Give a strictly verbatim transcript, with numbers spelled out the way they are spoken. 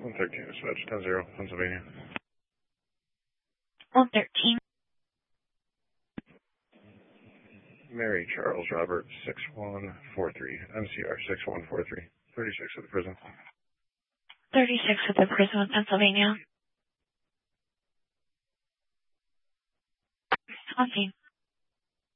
one thirteen, dispatch, ten zero, Pennsylvania. one thirteen. Mary Charles Robert, six one four three, M C R six one four three, thirty-six at the prison. thirty-six at the prison, Pennsylvania. On scene.